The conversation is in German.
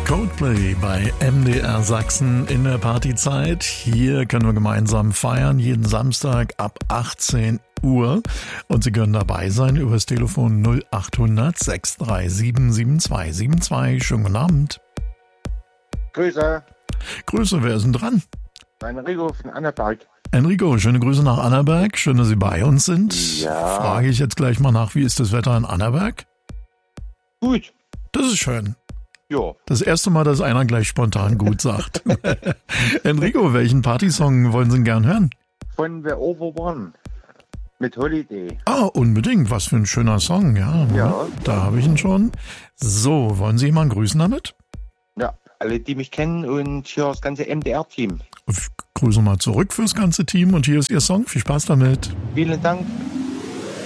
Coldplay bei MDR Sachsen in der Partyzeit. Hier können wir gemeinsam feiern, jeden Samstag ab 18 Uhr. Und Sie können dabei sein über das Telefon 0800 637 7272. Schönen guten Abend. Grüße. Grüße, wer ist denn dran? Enrico von Annaberg. Enrico, schöne Grüße nach Annaberg. Schön, dass Sie bei uns sind. Ja. Frage ich jetzt gleich mal nach, wie ist das Wetter in Annaberg? Gut. Das ist schön. Ja. Das erste Mal, dass einer gleich spontan gut sagt. Enrico, welchen Partysong wollen Sie denn gern hören? Von The Over One mit Holiday. Ah, unbedingt. Was für ein schöner Song, ja. Ja. Da habe ich ihn schon. So, wollen Sie jemanden grüßen damit? Ja, alle, die mich kennen und hier das ganze MDR-Team. Ich grüße mal zurück fürs ganze Team und hier ist Ihr Song. Viel Spaß damit. Vielen Dank.